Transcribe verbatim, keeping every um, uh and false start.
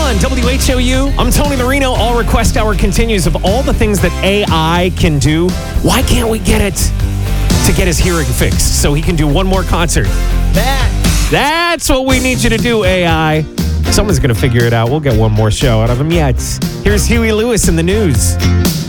on W H O U. I'm Tony Marino. All request hour continues of all the things that A I can do. Why can't we get it to get his hearing fixed so he can do one more concert? That. That's what we need you to do, A I. Someone's going to figure it out. We'll get one more show out of him yet. Here's Huey Lewis in the news.